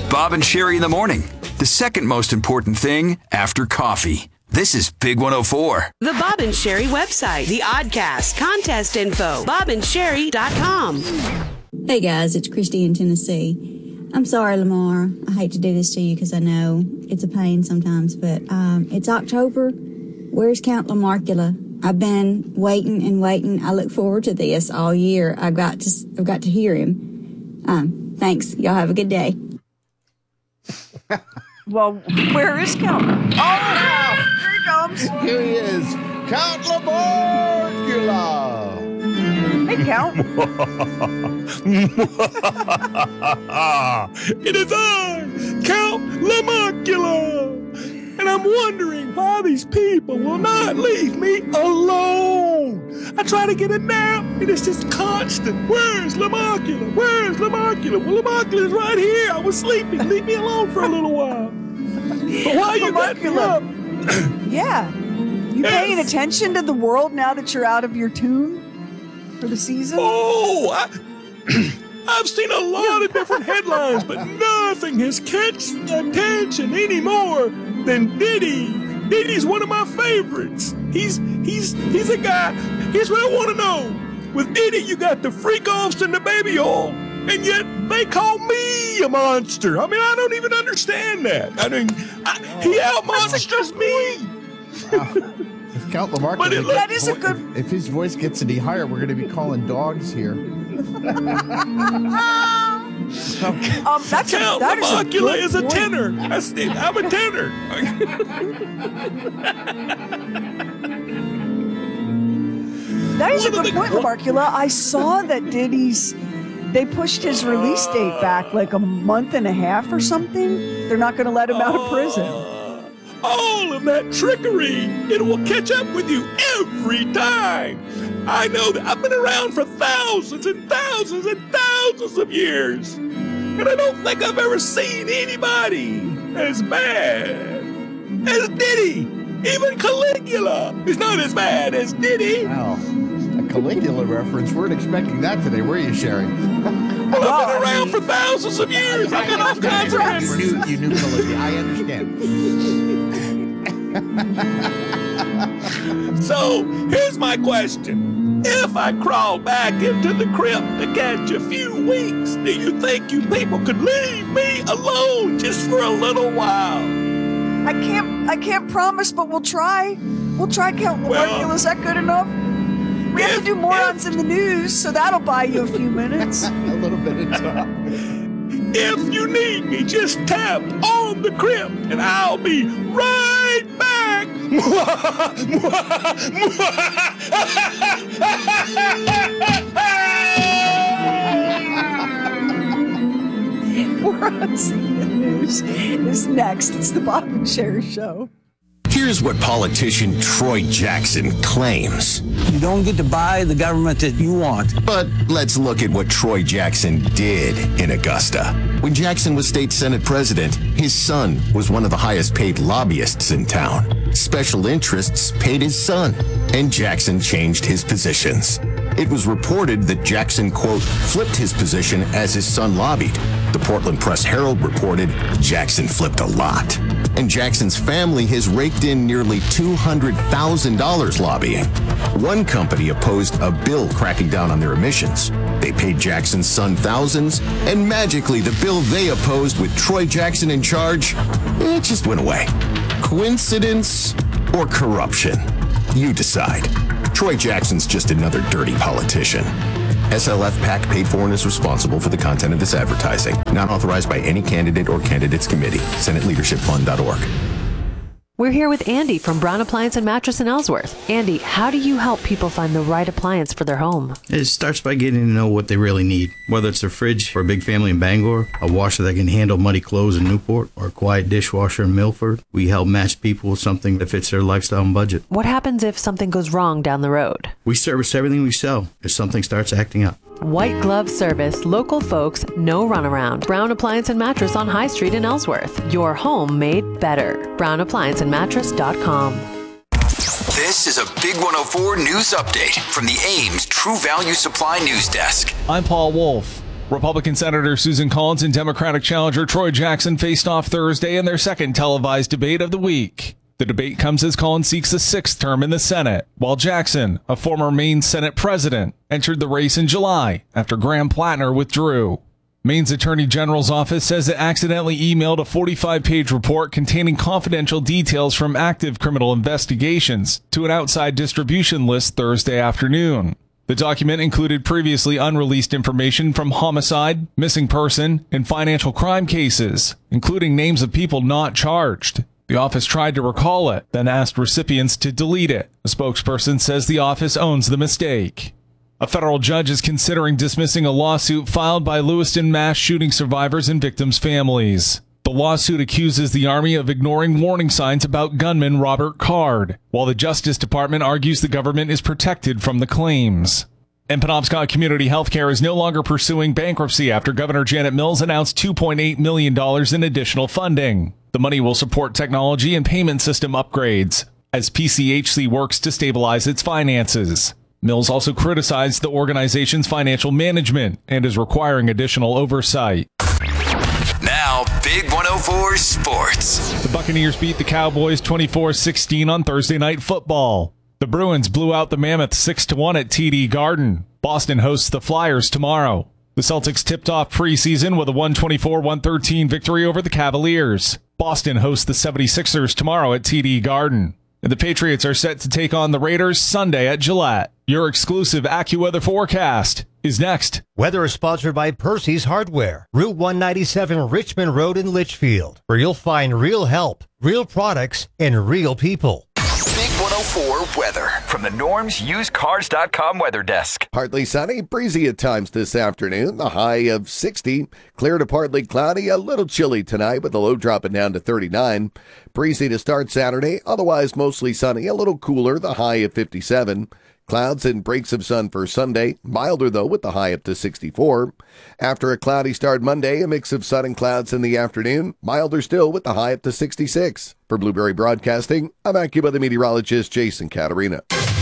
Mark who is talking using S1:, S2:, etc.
S1: Bob and Sherry in the morning. The second most important thing after coffee. This is Big 104.
S2: The Bob and Sherry website, the Oddcast, contest info, bobandSherry.com.
S3: Hey guys, it's Christy in Tennessee. I'm sorry, Lamar. I hate to do this to you because I know it's a pain sometimes, but it's October. Where's Count Lamarcula? I've been waiting and waiting. I look forward to this all year. I've got to hear him. Thanks. Y'all have a good day.
S4: Well, where is Count? Oh, here he comes.
S5: Here he is, Count Lamarcula.
S4: Hey, Count.
S6: It is I, Count Lamarcula. And I'm wondering why these people will not leave me alone. I try to get a nap, and it's just constant. Where's Lamarcula? Where's Lamarcula? Well, Lamarcula is right here. I was sleeping. Leave me alone for a little while. But why you got me up?
S4: Yeah. You paying attention to the world now that you're out of your tune for the season?
S6: Oh, I've seen a lot of different headlines, but nothing has catch attention any more than Diddy. Diddy's one of my favorites. He's a guy. Here's what I want to know. With Diddy, you got the freak-offs and the baby oil, and yet they call me a monster. I mean, I don't even understand that. I mean, he out-monsters me.
S5: If Count Lamarcula,
S4: that is a good.
S5: If his voice gets any higher, we're going to be calling dogs here.
S4: That's
S6: Count Lamarcula is a tenor. I'm a tenor.
S4: That is a good point, Lamarcula. I saw that they pushed his release date back like a month and a half or something. They're not going to let him out of prison.
S6: All of that trickery, it will catch up with you every time. I know that I've been around for thousands and thousands and thousands of years, and I don't think I've ever seen anybody as bad as Diddy. Even Caligula is not as bad as Diddy.
S5: Wow, a Caligula reference. Weren't expecting that today, were you, Sherry?
S6: Well, I've been around for thousands of years. I've got all kinds of references.
S5: You knew Caligula. I understand.
S6: So, here's my question. If I crawl back into the crypt to catch a few weeks, do you think you people could leave me alone just for a little while?
S4: I can't promise, but we'll try. We'll try, Count Lamarcula. Is that good enough? We have to do morons in the news, so that'll buy you a few minutes.
S5: A little bit of time.
S6: If you need me, just tap on the crypt and I'll be right back.
S4: Morons in the news is next. It's the Bob and Sherry Show.
S7: Here's what politician Troy Jackson claims.
S8: You don't get to buy the government that you want.
S7: But let's look at what Troy Jackson did in Augusta. When Jackson was state Senate president, his son was one of the highest paid lobbyists in town. Special interests paid his son, and Jackson changed his positions. It was reported that Jackson, quote, flipped his position as his son lobbied. The Portland Press-Herald reported Jackson flipped a lot. And Jackson's family has raked in nearly $200,000 lobbying. One company opposed a bill cracking down on their emissions. They paid Jackson's son thousands, and magically the bill they opposed with Troy Jackson in charge, it just went away. Coincidence or corruption? You decide. Troy Jackson's just another dirty politician. SLF PAC paid for and is responsible for the content of this advertising. Not authorized by any candidate or candidates committee. SenateLeadershipFund.org.
S9: We're here with Andy from Brown Appliance and Mattress in Ellsworth. Andy, how do you help people find the right appliance for their home?
S10: It starts by getting to know what they really need. Whether it's a fridge for a big family in Bangor, a washer that can handle muddy clothes in Newport, or a quiet dishwasher in Milford, we help match people with something that fits their lifestyle and budget.
S9: What happens if something goes wrong down the road?
S10: We service everything we sell if something starts acting up.
S9: White glove service, local folks, no runaround. Brown Appliance and Mattress on High Street in Ellsworth. Your home made better. BrownApplianceandMattress.com.
S1: This is a Big 104 news update from the Ames True Value Supply News Desk.
S11: I'm Paul Wolf. Republican Senator Susan Collins and Democratic challenger Troy Jackson faced off Thursday in their second televised debate of the week. The debate comes as Collins seeks a 6th term in the Senate, while Jackson, a former Maine Senate president, entered the race in July after Graham Plattner withdrew. Maine's Attorney General's office says it accidentally emailed a 45-page report containing confidential details from active criminal investigations to an outside distribution list Thursday afternoon. The document included previously unreleased information from homicide, missing person, and financial crime cases, including names of people not charged. The office tried to recall it, then asked recipients to delete it. A spokesperson says the office owns the mistake. A federal judge is considering dismissing a lawsuit filed by Lewiston mass shooting survivors and victims' families. The lawsuit accuses the Army of ignoring warning signs about gunman Robert Card, while the Justice Department argues the government is protected from the claims. And Penobscot Community Healthcare is no longer pursuing bankruptcy after Governor Janet Mills announced $2.8 million in additional funding. The money will support technology and payment system upgrades as PCHC works to stabilize its finances. Mills also criticized the organization's financial management and is requiring additional oversight.
S1: Now, Big 104 Sports.
S11: The Buccaneers beat the Cowboys 24-16 on Thursday Night Football. The Bruins blew out the Mammoths 6-1 at TD Garden. Boston hosts the Flyers tomorrow. The Celtics tipped off preseason with a 124-113 victory over the Cavaliers. Boston hosts the 76ers tomorrow at TD Garden. And the Patriots are set to take on the Raiders Sunday at Gillette. Your exclusive AccuWeather forecast is next.
S12: Weather is sponsored by Percy's Hardware, Route 197 Richmond Road in Litchfield, where you'll find real help, real products, and real people.
S1: Big 104 weather from the NormsUsedCars.com weather desk.
S13: Partly sunny, breezy at times this afternoon. The high of 60. Clear to partly cloudy, a little chilly tonight with the low dropping down to 39. Breezy to start Saturday, otherwise mostly sunny, a little cooler, the high of 57. Clouds and breaks of sun for Sunday, milder though with the high up to 64. After a cloudy start Monday, a mix of sun and clouds in the afternoon, milder still with the high up to 66. For Blueberry Broadcasting, I'm AccuWeather meteorologist Jason Caterina.